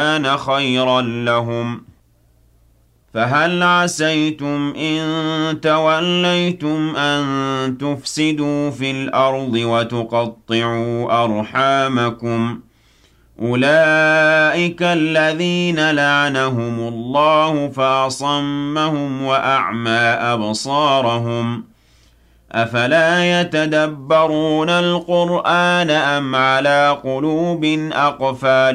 كَانَ خَيْرًا لَّهُمْ فَهَلْ عَسَيْتُمْ إِن تَوَلَّيْتُمْ أَن تُفْسِدُوا فِي الْأَرْضِ وَتُقَطِّعُوا أَرْحَامَكُمْ أُولَٰئِكَ الَّذِينَ لَعَنَهُمُ اللَّهُ فَأَصَمَّهُمْ وَأَعْمَىٰ أَبْصَارَهُمْ أَفَلَا يَتَدَبَّرُونَ الْقُرْآنَ أَمْ عَلَىٰ قُلُوبٍ أَقْفَالُهَا